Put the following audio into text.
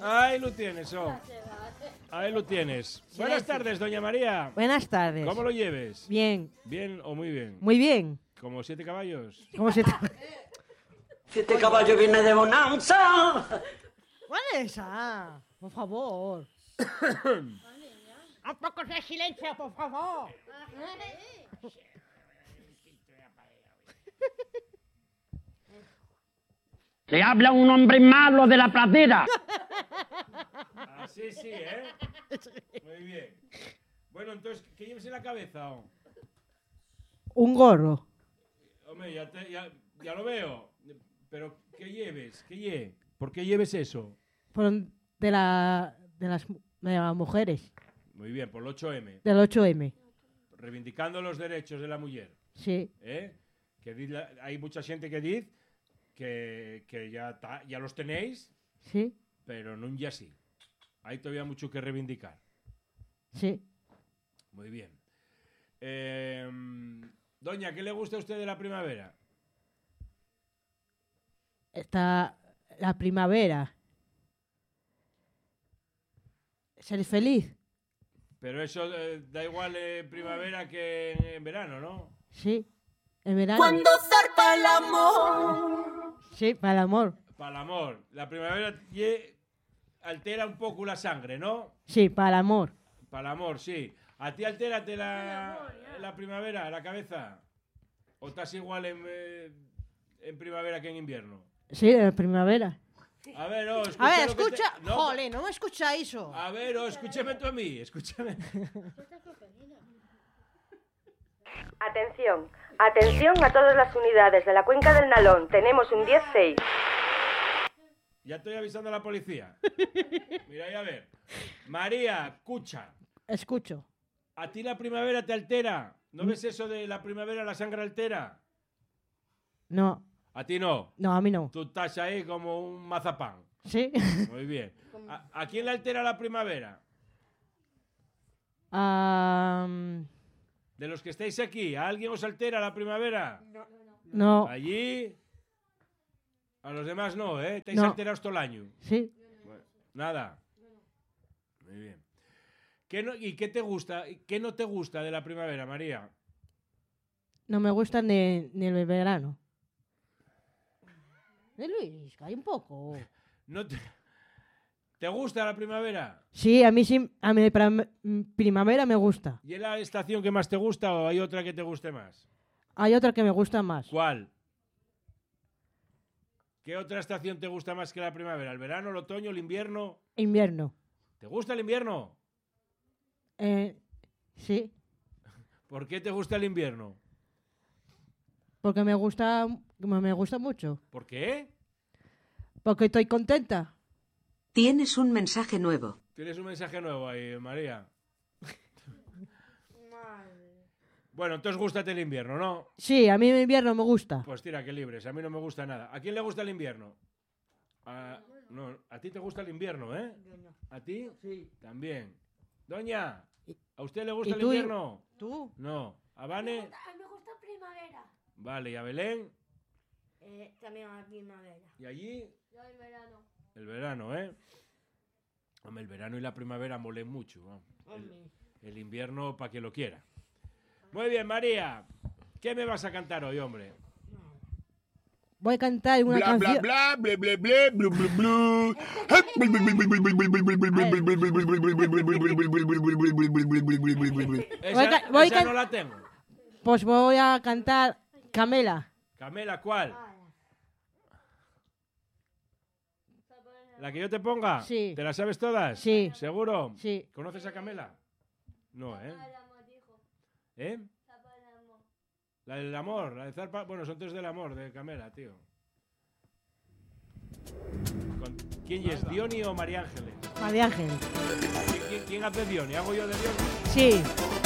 Ahí lo tienes, Ahí lo tienes. Buenas tardes, doña María. Buenas tardes. ¿Cómo lo lleves? Bien. ¿Bien o muy bien? Muy bien. ¿Como 7 caballos? ¿Cómo se te... 7 caballos viene de bonanza. ¿Cuál es esa? Por favor. Un poco de silencio, por favor. Le habla un hombre malo de la pradera. Así sí, ¿eh? Muy bien. Bueno, entonces, ¿qué lleves en la cabeza? Un gorro. Hombre, ya lo veo. Pero, ¿qué lleves? ¿Por qué lleves eso? De las mujeres. Muy bien, por el 8M. Del 8M. Reivindicando los derechos de la mujer. Sí. Hay mucha gente que dice que ya los tenéis, Sí. pero no ya sí. Hay todavía mucho que reivindicar. Sí. Muy bien. Doña, ¿qué le gusta a usted de la primavera? Está la primavera. Ser feliz. Pero eso da igual en primavera que en verano, ¿no? Sí. En verano. Cuando zarpa el amor. Sí, para el amor. Para el amor. La primavera altera un poco la sangre, ¿no? Sí, para el amor. Para el amor, sí. ¿A ti altérate la primavera, la cabeza? ¿O estás igual en primavera que en invierno? Sí, en primavera. A ver, escucha. No. Jole, no me escucha eso. A ver, escúchame tú a mí, escúchame. Atención, atención a todas las unidades de la cuenca del Nalón. Tenemos un 10-6. Ya estoy avisando a la policía. Mira, a ver. María, escucha. Escucho. ¿A ti la primavera te altera? ¿No ves eso de la primavera la sangre altera? No. ¿A ti no? No, a mí no. Tú estás ahí como un mazapán. Sí. Muy bien. ¿A quién le altera la primavera? De los que estáis aquí, ¿a alguien os altera la primavera? No. Allí. A los demás no, ¿eh? Estáis No. alterados todo el año. Sí. Bueno, nada. Muy bien. ¿Y qué te gusta? ¿Qué no te gusta de la primavera, María? No me gusta ni el verano. Luis, calla un poco. ¿No te gusta la primavera? Sí, a mí sí, a mí primavera me gusta. ¿Y es la estación que más te gusta o hay otra que te guste más? Hay otra que me gusta más. ¿Cuál? ¿Qué otra estación te gusta más que la primavera? ¿El verano, el otoño, el invierno? Invierno. ¿Te gusta el invierno? Sí. ¿Por qué te gusta el invierno? Porque me gusta mucho. ¿Por qué? Porque estoy contenta. Tienes un mensaje nuevo. Tienes un mensaje nuevo ahí, María. Bueno, entonces gústate el invierno, ¿no? Sí, a mí el invierno me gusta. Pues tira, que libres. A mí no me gusta nada. ¿A quién le gusta el invierno? No, a ti te gusta el invierno, ¿eh? ¿A ti? Sí. También. Doña, ¿a usted le gusta ¿Y el tú? invierno? ¿Tú? No. ¿A Vane? Me gusta primavera. Vale, ¿y a Belén? También a primavera. ¿Y allí? Yo el verano. El verano, ¿eh? Hombre, el verano y la primavera molen mucho, ¿no? El invierno para que lo quiera. Muy bien, María. ¿Qué me vas a cantar hoy, hombre? Voy a cantar una canción. Bla bla bla bla bla bla bla. Esa no la tengo. Pues voy a cantar Camela. Camela, ¿cuál? ¿La que yo te ponga? Sí. ¿Te la sabes todas? Sí. ¿Seguro? Sí. ¿Conoces a Camela? No, ¿eh? ¿Eh? La del amor, la de Zarpa. Bueno, son tres del amor, de Camela, tío. ¿Quién es? ¿Diony o María Ángeles? María Ángel. ¿Quién hace Diony? ¿Hago yo de Diony? Sí.